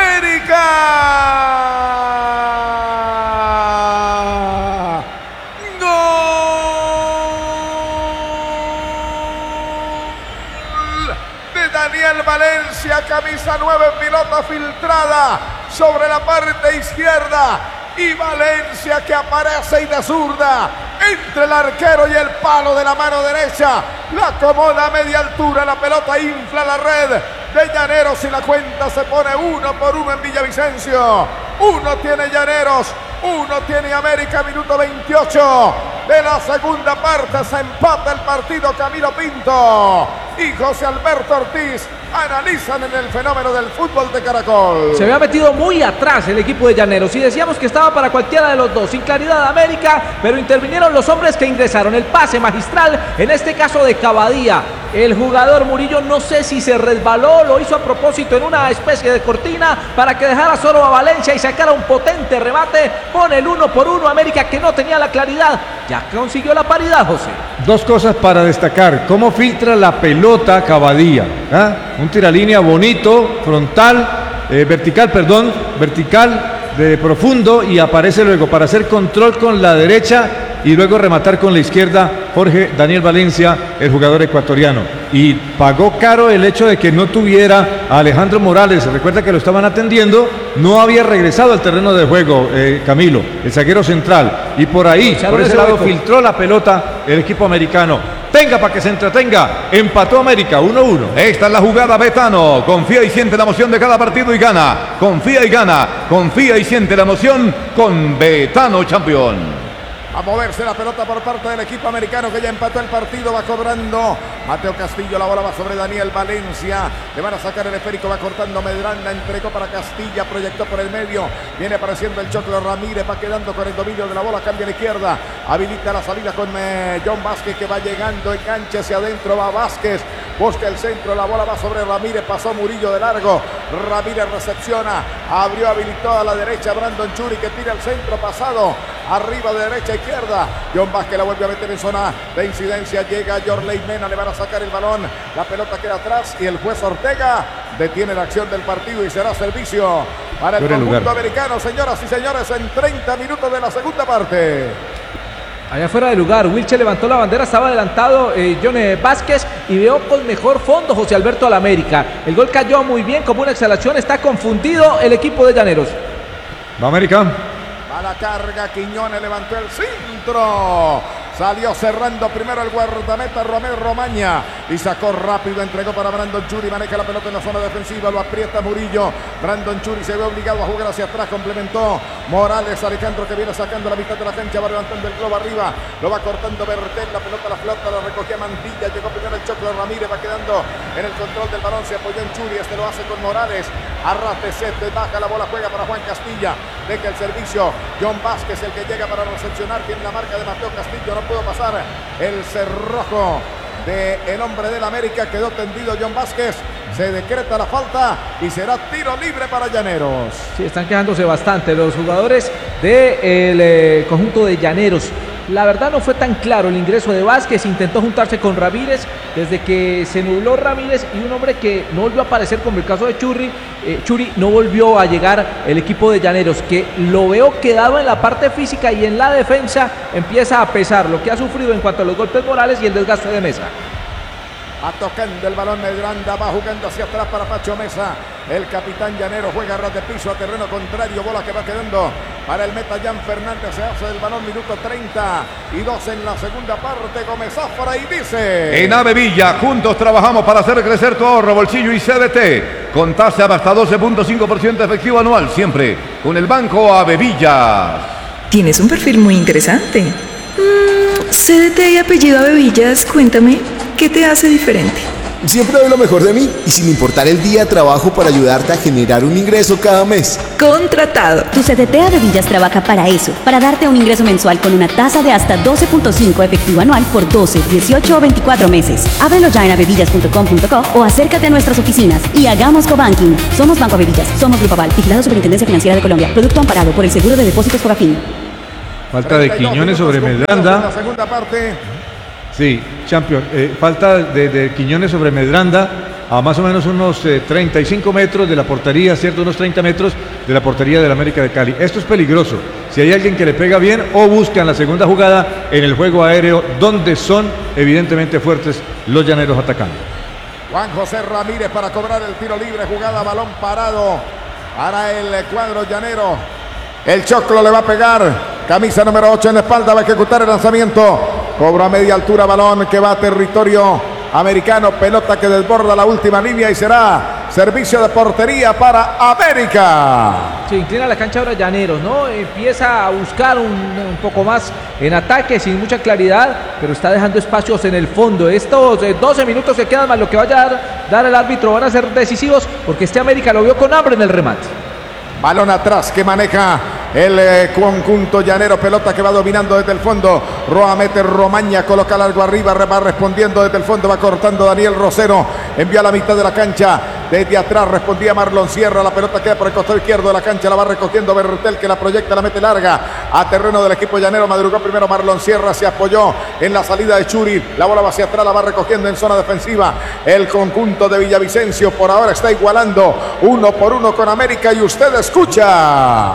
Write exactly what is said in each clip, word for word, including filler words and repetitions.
América. Gol de Daniel Valencia, camisa nueve, pilota filtrada sobre la parte izquierda. Y Valencia que aparece y de zurda entre el arquero y el palo de la mano derecha. La acomoda a media altura, la pelota infla la red de Llaneros y la cuenta se pone uno por uno en Villavicencio. Uno tiene Llaneros, uno tiene América, minuto veintiocho de la segunda parte. Se empata el partido. Camilo Pinto y José Alberto Ortiz analizan en el fenómeno del fútbol de Caracol. Se había metido muy atrás el equipo de Llaneros y decíamos que estaba para cualquiera de los dos. Sin claridad América, pero intervinieron los hombres que ingresaron. El pase magistral, en este caso de Cavadía. El jugador Murillo, no sé si se resbaló, lo hizo a propósito en una especie de cortina para que dejara solo a Valencia y sacara un potente remate. Pone el uno por uno. América, que no tenía la claridad, ya consiguió la paridad, José. Dos cosas para destacar: cómo filtra la pelota Cavadía, ¿eh? Un tiralínea bonito, frontal, eh, vertical, perdón, vertical, de profundo, y aparece luego para hacer control con la derecha y luego rematar con la izquierda Jorge Daniel Valencia, el jugador ecuatoriano. Y pagó caro el hecho de que no tuviera a Alejandro Morales. Recuerda que lo estaban atendiendo, no había regresado al terreno de juego, eh, Camilo, el zaguero central. Y por ahí, por ese lado, filtró la pelota el equipo americano. Venga para que se entretenga. Empató América uno uno. Esta es la jugada, Betano. Confía y siente la emoción de cada partido y gana. Confía y gana. Confía y siente la emoción con Betano Champion. A moverse la pelota por parte del equipo americano que ya empató el partido. Va cobrando Mateo Castillo. La bola va sobre Daniel Valencia. Le van a sacar el esférico. Va cortando Medranda. Entregó para Castilla. Proyectó por el medio. Viene apareciendo el Choclo Ramírez. Va quedando con el dominio de la bola. Cambia a la izquierda. Habilita la salida con eh, John Vázquez, que va llegando. Enganche hacia adentro. Va Vázquez. Busca el centro. La bola va sobre Ramírez. Pasó Murillo de largo. Ramírez recepciona. Abrió, habilitó a la derecha. Brandon Churi, que tira el centro pasado. Arriba de derecha, izquierda. John Vázquez la vuelve a meter en zona de incidencia. Llega Yorley Mena. Le van a sacar el balón. La pelota queda atrás. Y el juez Ortega detiene la acción del partido. Y será servicio para el conjunto americano. Señoras y señores, en treinta minutos de la segunda parte. Allá fuera de lugar, Wilche levantó la bandera, estaba adelantado eh, John eh, Vázquez y veo con mejor fondo José Alberto al América. El gol cayó muy bien, como una exhalación, está confundido el equipo de Llaneros. Va América. Va la carga, Quiñones levantó el centro. Salió cerrando primero el guardameta Romero Romaña y sacó rápido, entregó para Brandon Churi, maneja la pelota en la zona defensiva, lo aprieta Murillo. Brandon Churi se ve obligado a jugar hacia atrás, complementó Morales, Alejandro, que viene sacando la mitad de la cancha, va levantando el globo arriba, lo va cortando Bertel, la pelota la flota, la recogía Mantilla, llegó primero el Choclo Ramírez, va quedando en el control del balón, se apoyó en Churi, este lo hace con Morales, arrastre sete, baja la bola, juega para Juan Castilla, deja el servicio, John Vázquez, el que llega para recepcionar, tiene la marca de Mateo Castillo, no pudo pasar el cerrojo del hombre del América, quedó tendido John Vázquez, se decreta la falta y será tiro libre para Llaneros. Sí, están quejándose bastante los jugadores del eh, conjunto de Llaneros. La verdad no fue tan claro el ingreso de Vázquez, intentó juntarse con Ramírez desde que se nubló Ramírez y un hombre que no volvió a aparecer, como el caso de Churi, eh, Churi no volvió a llegar el equipo de Llaneros, que lo veo quedado en la parte física y en la defensa empieza a pesar lo que ha sufrido en cuanto a los golpes morales y el desgaste de Mesa. A tocando el balón Medranda, va jugando hacia atrás para Pacho Mesa. El capitán Llanero juega a ras de piso a terreno contrario, bola que va quedando para el meta Jan Fernández. Se hace del balón, minuto treinta y dos en la segunda parte. Gómez Zafra y dice: en Avevilla, juntos trabajamos para hacer crecer tu ahorro, bolsillo y C D T. Con tasa hasta doce punto cinco por ciento efectivo anual, siempre con el Banco Avevilla. Tienes un perfil muy interesante. Mm, C D T y apellido Avevillas, cuéntame, ¿qué te hace diferente? Siempre doy lo mejor de mí y sin importar el día trabajo para ayudarte a generar un ingreso cada mes. Contratado. Tu C D T Avevillas trabaja para eso, para darte un ingreso mensual con una tasa de hasta doce punto cinco efectivo anual por doce, dieciocho o veinticuatro meses. Ábrelo ya en avevillas punto com punto co o acércate a nuestras oficinas y hagamos cobanking. Somos Banco Avevillas, somos Grupo Aval, vigilado Superintendencia Financiera de Colombia. Producto amparado por el Seguro de Depósitos Fogafín. Falta de Quiñones sobre Medranda. La segunda parte. Sí, Champion. Eh, falta de, de Quiñones sobre Medranda. a más o menos unos eh, treinta y cinco metros de la portería, ¿cierto? Unos treinta metros de la portería del América de Cali. Esto es peligroso. Si hay alguien que le pega bien o buscan la segunda jugada en el juego aéreo, donde son evidentemente fuertes los llaneros atacando. Juan José Ramírez para cobrar el tiro libre, jugada balón parado para el cuadro llanero. El Choclo le va a pegar, camisa número ocho en la espalda, va a ejecutar el lanzamiento. Cobra a media altura, balón que va a territorio americano, pelota que desborda la última línea y será servicio de portería para América. Se inclina la cancha ahora Llaneros, ¿no? Empieza a buscar un, un poco más en ataque sin mucha claridad, pero está dejando espacios en el fondo. Estos eh, doce minutos que quedan más lo que vaya a dar, dar el árbitro van a ser decisivos porque este América lo vio con hambre en el remate. Balón atrás que maneja el eh, conjunto llanero, pelota que va dominando desde el fondo. Roa mete Romaña, coloca largo arriba, va respondiendo desde el fondo, va cortando Daniel Rosero, envía a la mitad de la cancha, desde atrás respondía Marlon Sierra, la pelota queda por el costado izquierdo de la cancha, la va recogiendo Bertel que la proyecta, la mete larga a terreno del equipo llanero. Madrugó primero Marlon Sierra, se apoyó en la salida de Churi, la bola va hacia atrás, la va recogiendo en zona defensiva el conjunto de Villavicencio. Por ahora está igualando uno por uno con América y usted escucha.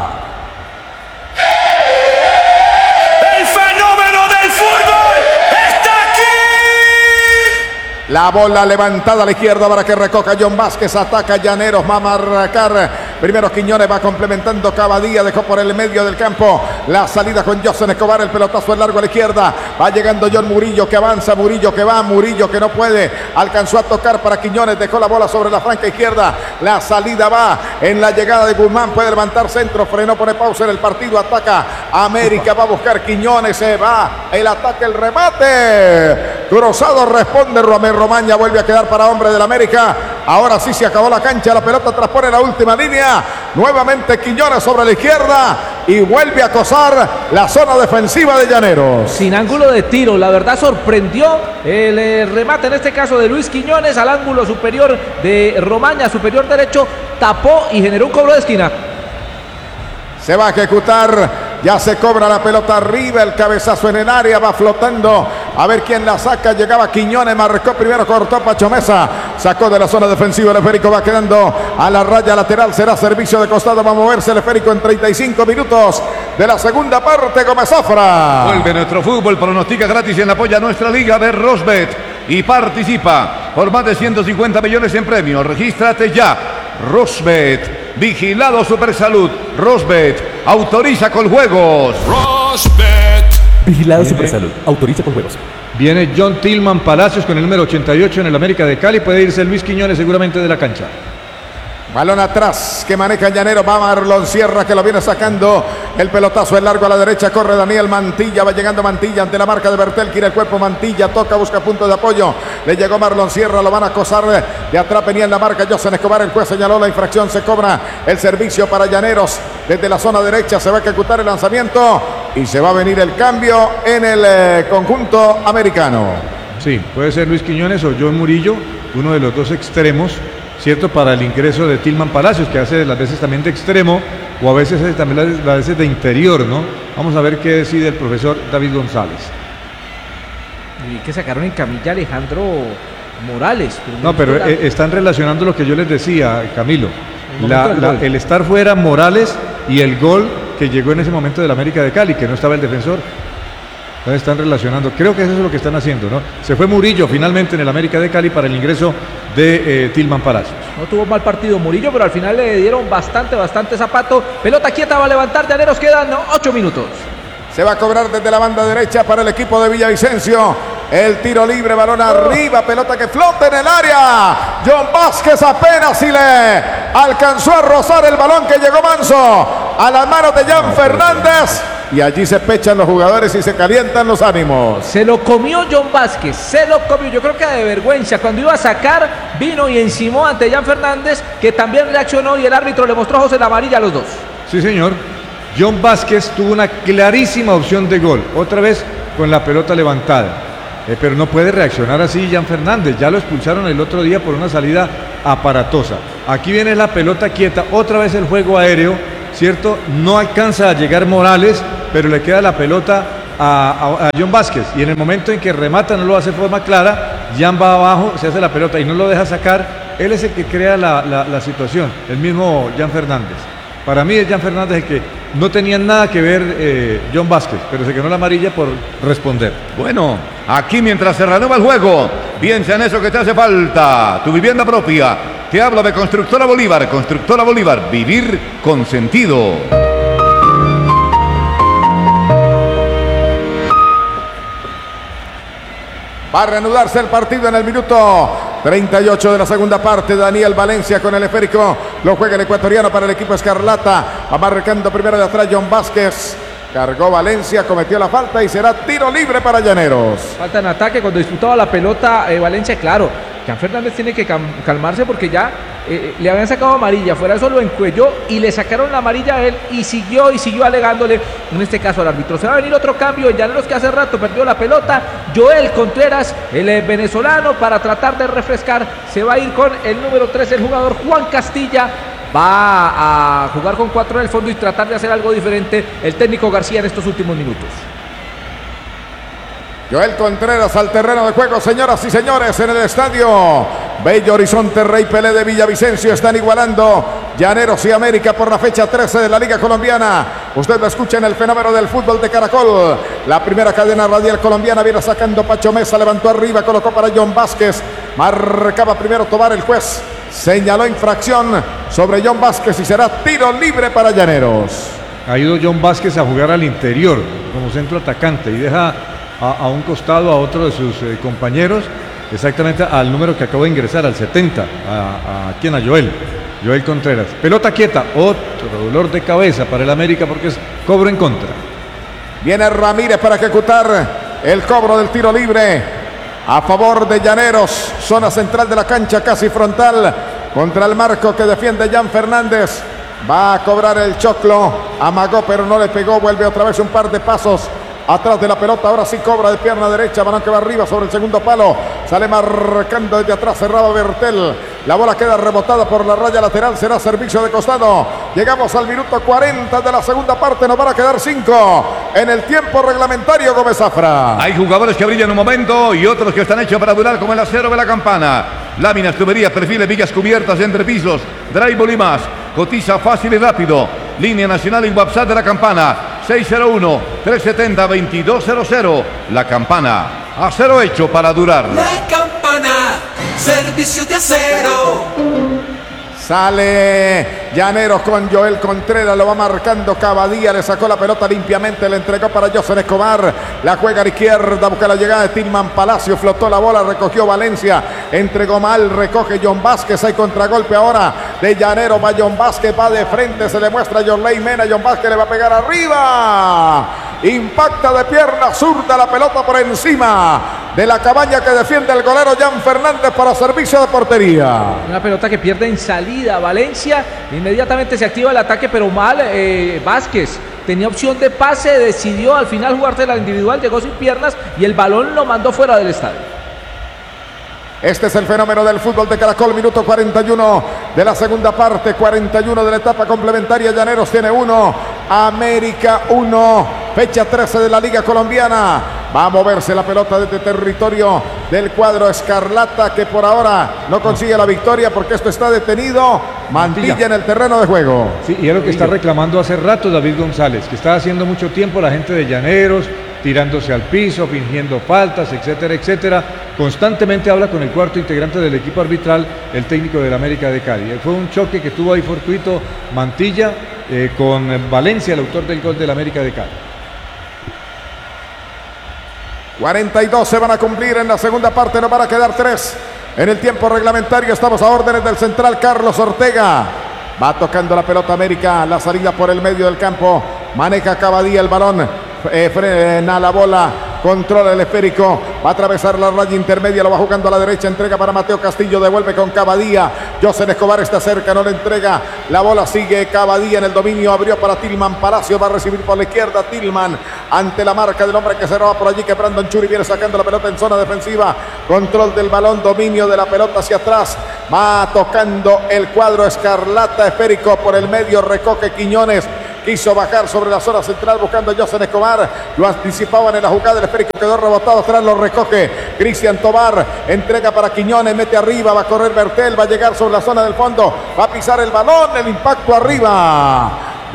La bola levantada a la izquierda para que recoja John Vázquez, ataca Llaneros, va a marcar primero Quiñones, va complementando Cavadía, dejó por el medio del campo la salida con Josen Escobar, el pelotazo es largo a la izquierda, va llegando John Murillo que avanza, Murillo que va, Murillo que no puede, alcanzó a tocar para Quiñones, dejó la bola sobre la franca izquierda, la salida va en la llegada de Guzmán, puede levantar centro, frenó, pone pausa en el partido, ataca América, va a buscar Quiñones, se va, el ataque, el remate, cruzado responde Romero. Romaña, vuelve a quedar para hombre del América. Ahora sí se acabó la cancha, la pelota transpone la última línea. Nuevamente Quiñones sobre la izquierda y vuelve a acosar la zona defensiva de Llaneros. Sin ángulo de tiro, la verdad sorprendió el eh, remate en este caso de Luis Quiñones al ángulo superior de Romaña, superior derecho, tapó y generó un cobro de esquina. Se va a ejecutar. Ya se cobra la pelota arriba, el cabezazo en el área, va flotando. A ver quién la saca. Llegaba Quiñones, marcó primero, cortó Pacho Mesa. Sacó de la zona defensiva, el esférico va quedando a la raya lateral. Será servicio de costado, va a moverse el esférico en treinta y cinco minutos de la segunda parte. Gómez Zafra. Vuelve nuestro fútbol, pronostica gratis en apoya nuestra liga de Rosbet y participa por más de ciento cincuenta millones en premios. Regístrate ya. Rosbet. Vigilado Supersalud. Rosbet. Autoriza con juegos. Rosbet. Vigilado Supersalud. Autoriza con juegos. Viene John Tillman Palacios con el número ochenta y ocho en el América de Cali. Puede irse Luis Quiñones seguramente de la cancha. Balón atrás que maneja Llanero, va Marlon Sierra que lo viene sacando, el pelotazo es largo a la derecha, corre Daniel Mantilla, va llegando Mantilla ante la marca de Bertel, gira el cuerpo Mantilla, toca, busca punto de apoyo, le llegó Marlon Sierra, lo van a acosar de atrás, venía en la marca Josen Escobar, el juez señaló la infracción, se cobra el servicio para Llaneros, desde la zona derecha se va a ejecutar el lanzamiento y se va a venir el cambio en el eh, conjunto americano. Sí, puede ser Luis Quiñones o John Murillo, uno de los dos extremos, ¿cierto? Para el ingreso de Tillman Palacios, que hace las veces también de extremo o a veces también las veces de interior, ¿no? Vamos a ver qué decide el profesor David González. Y que sacaron en camilla a Alejandro Morales. Pero no, pero eh, están relacionando lo que yo les decía, Camilo. La, la, el estar fuera Morales y el gol que llegó en ese momento del América de Cali, que no estaba el defensor. Entonces están relacionando, creo que eso es lo que están haciendo, ¿no? Se fue Murillo finalmente en el América de Cali para el ingreso de eh, Tillman Palacios. No tuvo mal partido Murillo, pero al final le dieron bastante, bastante zapato. Pelota quieta, va a levantar Llaneros, quedan ocho minutos. Se va a cobrar desde la banda derecha para el equipo de Villavicencio. El tiro libre, balón arriba, pelota que flota en el área. John Vázquez apenas si le alcanzó a rozar el balón que llegó manso a las manos de Jan Fernández. Y allí se pechan los jugadores y se calientan los ánimos. Se lo comió John Vázquez, se lo comió. Yo creo que de vergüenza. Cuando iba a sacar, vino y encimó ante Jan Fernández, que también reaccionó y el árbitro le mostró ojos en la amarilla a los dos. Sí, señor. John Vázquez tuvo una clarísima opción de gol. Otra vez con la pelota levantada. Eh, pero no puede reaccionar así Jan Fernández. Ya lo expulsaron el otro día por una salida aparatosa. Aquí viene la pelota quieta. Otra vez el juego aéreo, ¿cierto? No alcanza a llegar Morales, pero le queda la pelota a, a, a John Vázquez. Y en el momento en que remata, no lo hace de forma clara, Jan va abajo, se hace la pelota y no lo deja sacar. él es el que crea la, la, la situación, el mismo Jan Fernández. Para mí es Jan Fernández el que no tenía nada que ver eh, John Vázquez, pero se ganó la amarilla por responder. Bueno, aquí mientras se renueva el juego, piensa en eso que te hace falta, tu vivienda propia. Te hablo de Constructora Bolívar, Constructora Bolívar, vivir con sentido. Va a reanudarse el partido en el minuto treinta y ocho de la segunda parte. Daniel Valencia con el esférico. Lo juega el ecuatoriano para el equipo Escarlata. Va marcando primero de atrás John Vázquez. Cargó Valencia, cometió la falta y será tiro libre para Llaneros. Falta en ataque cuando disputaba la pelota eh, Valencia, claro. Jan Fernández tiene que calmarse porque ya eh, le habían sacado amarilla, fuera de eso lo encuelló y le sacaron la amarilla a él y siguió y siguió alegándole, en este caso al árbitro. Se va a venir otro cambio, Llaneros que hace rato perdió la pelota, Joel Contreras, el eh, venezolano, para tratar de refrescar, se va a ir con el número tres, el jugador Juan Castilla. Va a jugar con cuatro en el fondo y tratar de hacer algo diferente el técnico García en estos últimos minutos. Joel Contreras al terreno de juego, señoras y señores, en el estadio Bello Horizonte Rey Pelé de Villavicencio. Están igualando Llaneros y América por la fecha trece de la Liga Colombiana. Usted lo escucha en el fenómeno del fútbol de Caracol. La primera cadena radial colombiana viene sacando Pacho Mesa, levantó arriba, colocó para John Vázquez. Marcaba primero Tobar, el juez señaló infracción sobre John Vázquez y será tiro libre para Llaneros. Ha ido John Vázquez a jugar al interior como centro atacante y deja a, a un costado a otro de sus eh, compañeros, exactamente al número que acabo de ingresar, al setenta, a, a quien a Joel, Joel Contreras. Pelota quieta, otro dolor de cabeza para el América porque es cobro en contra. Viene Ramírez para ejecutar el cobro del tiro libre a favor de Llaneros, zona central de la cancha, casi frontal contra el marco que defiende Jan Fernández. Va a cobrar el choclo, amagó pero no le pegó, vuelve otra vez un par de pasos atrás de la pelota, ahora sí cobra de pierna derecha, balón que va arriba sobre el segundo palo, sale marcando desde atrás, cerrado Bertel, la bola queda rebotada por la raya lateral, será servicio de costado. Llegamos al minuto cuarenta de la segunda parte, nos van a quedar cinco en el tiempo reglamentario, Gómez Zafra. Hay jugadores que brillan un momento y otros que están hechos para durar, como el acero de la campana. Láminas, tuberías, perfiles, vigas cubiertas, entrepisos, drywall y más. Cotiza fácil y rápido. Línea nacional y WhatsApp de la campana, seis cero uno, tres siete cero, dos dos cero cero. La campana, acero hecho para durar. La campana, servicio de acero. Sale Llaneros con Joel Contreras, lo va marcando Cavadía, le sacó la pelota limpiamente, le entregó para José Escobar, la juega a la izquierda, busca la llegada de Tilman Palacio, flotó la bola, recogió Valencia, entregó mal, recoge John Vázquez, hay contragolpe ahora de Llaneros, va John Vázquez, va de frente, se le muestra a Jorley Mena, John Vázquez le va a pegar arriba, impacta de pierna zurda la pelota por encima de la cabaña que defiende el golero Jan Fernández para servicio de portería. Una pelota que pierde en salida Valencia, inmediatamente se activa el ataque, pero mal eh, Vázquez. Tenía opción de pase, decidió al final jugarse la individual, llegó sin piernas y el balón lo mandó fuera del estadio. Este es el fenómeno del fútbol de Caracol, minuto cuarenta y uno de la segunda parte, cuarenta y uno de la etapa complementaria. Llaneros tiene uno, América uno, fecha trece de la Liga Colombiana. Va a moverse la pelota desde territorio del cuadro Escarlata, que por ahora no consigue la victoria porque esto está detenido. Mantilla en el terreno de juego. Sí, y es lo que está reclamando hace rato David González, que está haciendo mucho tiempo la gente de Llaneros, tirándose al piso, fingiendo faltas, etcétera, etcétera. Constantemente habla con el cuarto integrante del equipo arbitral, el técnico del América de Cali. Fue un choque que tuvo ahí fortuito Mantilla eh, con Valencia, el autor del gol del América de Cali. cuarenta y dos se van a cumplir en la segunda parte, nos van a quedar tres en el tiempo reglamentario. Estamos a órdenes del central Carlos Ortega. Va tocando la pelota América, la salida por el medio del campo, maneja Cavadía el balón, eh, frena la bola, controla el esférico, va a atravesar la raya intermedia, lo va jugando a la derecha, entrega para Mateo Castillo, devuelve con Cavadía, José Escobar está cerca, no le entrega, la bola sigue Cavadía en el dominio, abrió para Tilman Palacio, va a recibir por la izquierda Tilman, ante la marca del hombre que se roba por allí, que Brandon Churi viene sacando la pelota en zona defensiva, control del balón, dominio de la pelota hacia atrás, va tocando el cuadro Escarlata, esférico por el medio, recoge Quiñones, quiso bajar sobre la zona central buscando a José Escobar, lo anticipaban en la jugada, el esférico quedó rebotado, atrás lo recoge Cristian Tobar, entrega para Quiñones, mete arriba, va a correr Bertel, va a llegar sobre la zona del fondo, va a pisar el balón, el impacto arriba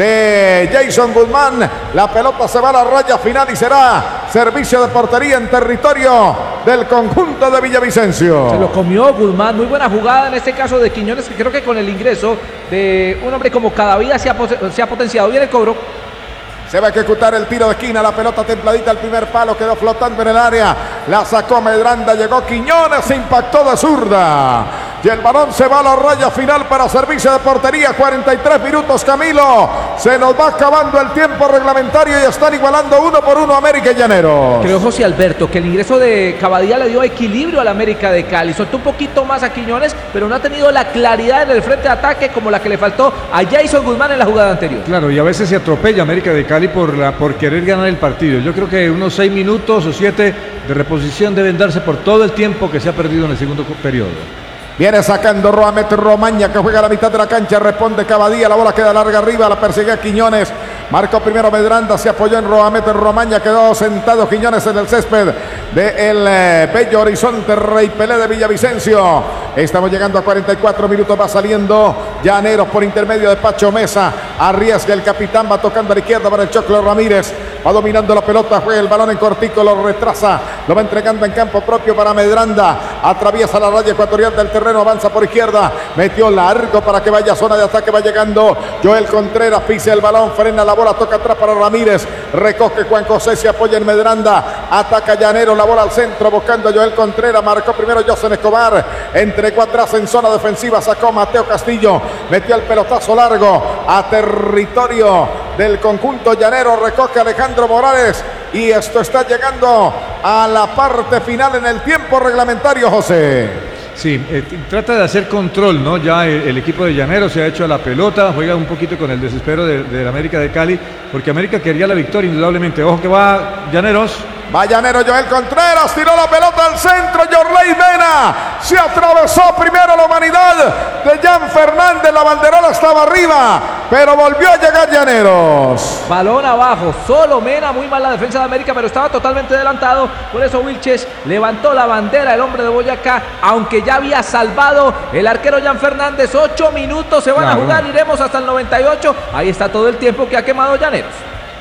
de Jason Guzmán, la pelota se va a la raya final y será servicio de portería en territorio del conjunto de Villavicencio. Se lo comió Guzmán, muy buena jugada en este caso de Quiñones, que creo que con el ingreso de un hombre como Cadavid se ha, se ha potenciado bien el cobro. Se va a ejecutar el tiro de esquina, la pelota templadita al primer palo, quedó flotando en el área, la sacó Medranda, llegó Quiñones, se impactó de zurda. Y el balón se va a la raya final para servicio de portería, cuarenta y tres minutos, Camilo. Se nos va acabando el tiempo reglamentario y están igualando uno por uno América y Llaneros. Creo, José Alberto, que el ingreso de Cavadía le dio equilibrio al América de Cali. Soltó un poquito más a Quiñones, pero no ha tenido la claridad en el frente de ataque como la que le faltó a Jason Guzmán en la jugada anterior. Claro, y a veces se atropella América de Cali por, la, por querer ganar el partido. Yo creo que unos seis minutos o siete de reposición deben darse por todo el tiempo que se ha perdido en el segundo periodo. Viene sacando Roamet Romaña, que juega a la mitad de la cancha, responde Cavadía, la bola queda larga arriba, la persigue Quiñones, marcó primero Medranda, se apoyó en Roamet Romaña, quedó sentado Quiñones en el césped del eh, bello horizonte Rey Pelé de Villavicencio. Estamos llegando a cuarenta y cuatro minutos, va saliendo Llaneros por intermedio de Pacho Mesa, arriesga el capitán, va tocando a la izquierda para el Choclo Ramírez, va dominando la pelota, juega el balón en cortico, lo retrasa, lo va entregando en campo propio para Medranda, atraviesa la raya ecuatorial del terreno, avanza por izquierda, metió largo para que vaya a zona de ataque, va llegando Joel Contreras, pisa el balón, frena la bola, toca atrás para Ramírez, recoge Juan José, se apoya en Medranda, ataca Llaneros, la bola al centro, buscando a Joel Contreras, marcó primero José Escobar, entregó atrás en zona defensiva, sacó Mateo Castillo, metió el pelotazo largo a territorio del conjunto llanero, recoge Alejandro Morales y esto está llegando a la parte final en el tiempo reglamentario, José. Sí, eh, trata de hacer control, ¿no? Ya el, el equipo de Llaneros se ha hecho a la pelota, juega un poquito con el desespero de, de la América de Cali, porque América quería la victoria indudablemente. Ojo que va Llaneros. Va Llanero, Joel Contreras, tiró la pelota al centro, Yorley Mena, se atravesó primero la humanidad de Jan Fernández, la banderola estaba arriba, pero volvió a llegar Llaneros. Balón abajo, solo Mena, muy mal la defensa de América, pero estaba totalmente adelantado, por eso Vilches levantó la bandera, el hombre de Boyacá, aunque ya había salvado el arquero Jan Fernández. Ocho minutos se van claro. a jugar, iremos hasta el noventa y ocho, ahí está todo el tiempo que ha quemado Llaneros.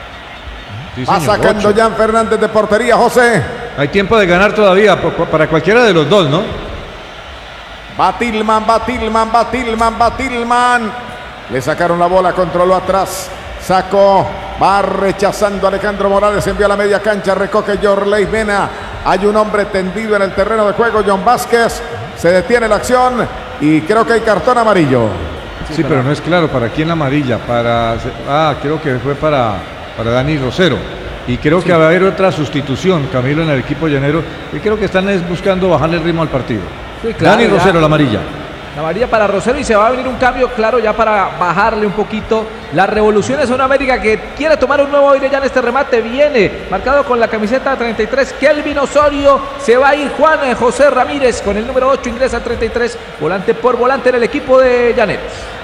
Sí, va sacando Jan Fernández de portería, José. Hay tiempo de ganar todavía para cualquiera de los dos, ¿no? Va Tillman, va Tillman, va Tillman, va Tillman. Le sacaron la bola, controló atrás, sacó, va rechazando Alejandro Morales, envió a la media cancha, recoge Yorley Mena. Hay un hombre tendido en el terreno de juego, John Vázquez. Se detiene la acción y creo que hay cartón amarillo. Sí, sí, pero no es claro para quién la amarilla. Para, ah, creo que fue para... para Dani Rosero, y creo sí. que va a haber otra sustitución, Camilo, en el equipo llanero, y creo que están buscando bajarle el ritmo al partido. Sí, claro, Dani Rosero, ya, la amarilla. La amarilla para Rosero, y se va a venir un cambio, claro, ya para bajarle un poquito las revoluciones a una América que quiere tomar un nuevo aire ya en este remate. Viene marcado con la camiseta treinta y tres, Kelvin Osorio, se va a ir Juan José Ramírez con el número ocho, ingresa al treinta y tres, volante por volante en el equipo de Llaneros.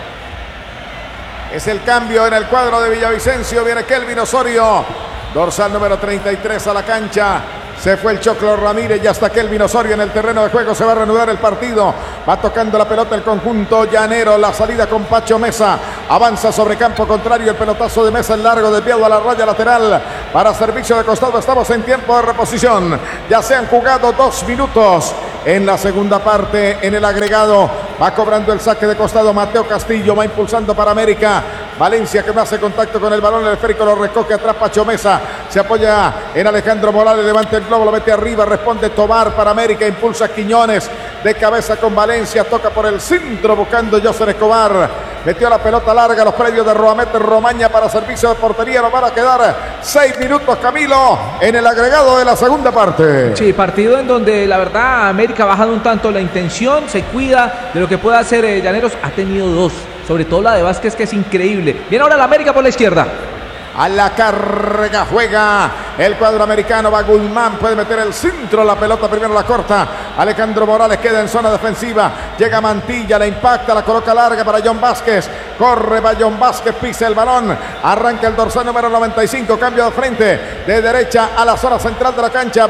Es el cambio en el cuadro de Villavicencio. Viene Kelvin Osorio, dorsal número treinta y tres a la cancha. Se fue el Choclo Ramírez, ya está Kelvin Osorio en el terreno de juego. Se va a reanudar el partido. Va tocando la pelota el conjunto llanero. La salida con Pacho Mesa. Avanza sobre campo contrario. El pelotazo de Mesa en largo, desviado a la raya lateral. Para servicio de costado. Estamos en tiempo de reposición. Ya se han jugado dos minutos en la segunda parte. En el agregado va cobrando el saque de costado Mateo Castillo. Va impulsando para América. Valencia, que no hace contacto con el balón. El esférico lo recoge atrás Pacho Mesa. Se apoya en Alejandro Morales. Levanta el globo, lo mete arriba. Responde Tobar para América. Impulsa Quiñones. De cabeza con Valencia. Toca por el centro buscando José Escobar. Metió la pelota larga a los predios de Roamet Romaña para servicio de portería. Nos van a quedar seis minutos, Camilo, en el agregado de la segunda parte. Sí, partido en donde la verdad América ha bajado un tanto la intención. Se cuida de lo que pueda hacer eh, Llaneros. Ha tenido dos. Sobre todo la de Vázquez, que es increíble. Viene ahora la América por la izquierda. A la carga juega el cuadro americano. Va Guzmán, puede meter el centro. La pelota primero la corta. Alejandro Morales queda en zona defensiva. Llega Mantilla, la impacta, la coloca larga para John Vázquez. Corre va John Vázquez, pisa el balón. Arranca el dorsal número noventa y cinco. Cambio de frente de derecha a la zona central de la cancha.